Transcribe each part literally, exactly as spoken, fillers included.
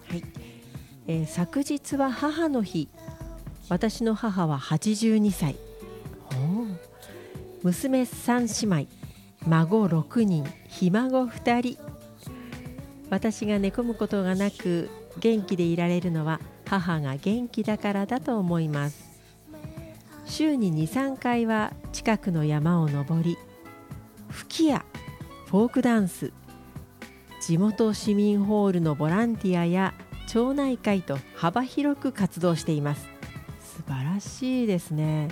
はい、えー昨日は母の日。私の母ははちじゅうにさい。おー。娘さん姉妹、孫ろくにん、ひ孫ふたり。私が寝込むことがなく元気でいられるのは母が元気だからだと思います。週にに、さんかいは近くの山を登り、吹き矢、フォークダンス、地元市民ホールのボランティアや町内会と幅広く活動しています。素晴らしいですね。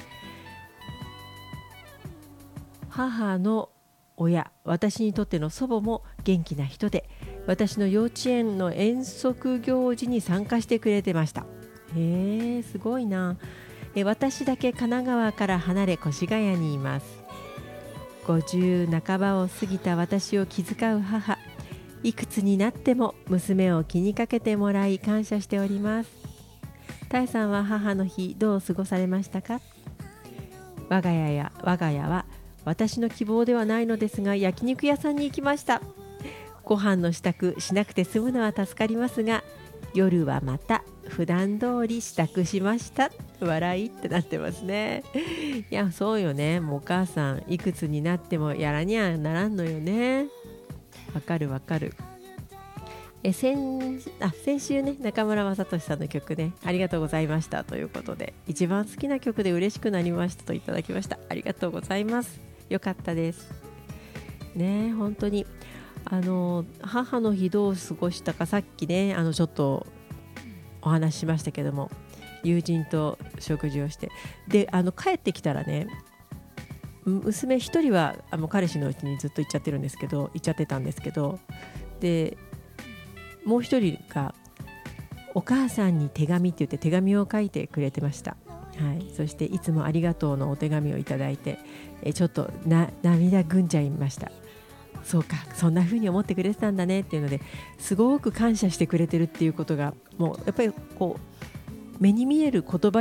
母の親、私にとっての祖母も元気な人で、私の幼稚園の遠足行事に参加してくれてました。へえ、すごいな。え私だけ神奈川から離れ越谷にいます。ごじゅう半ばを過ぎた私を気遣う母、いくつになっても娘を気にかけてもらい感謝しております。たえさんは母の日どう過ごされましたか？我が家や我が家は私の希望ではないのですが、焼肉屋さんに行きました。ご飯の支度しなくて済むのは助かりますが、夜はまた普段通り支度しました。笑いってなってますね。いや、そうよね。もうお母さんいくつになってもやらにゃならんのよね。わかるわかる。え先あ先週ね、中村雅俊さんの曲ね、ありがとうございましたということで、一番好きな曲で嬉しくなりましたといただきました。ありがとうございます。よかったですね。本当にあの母の日どう過ごしたか、さっきねあのちょっとお話ししましたけども、友人と食事をして、であの帰ってきたらね、娘一人はあの彼氏のうちにずっと行っちゃってるんですけど行っちゃってたんですけど、でもう一人がお母さんに手紙って言って手紙を書いてくれてました。はい、そしていつもありがとうのお手紙をいただいて、えちょっとな涙ぐんじゃいました。そうか、そんな風に思ってくれてたんだねっていうので、すごく感謝してくれてるっていうことがもうやっぱりこう目に見える言葉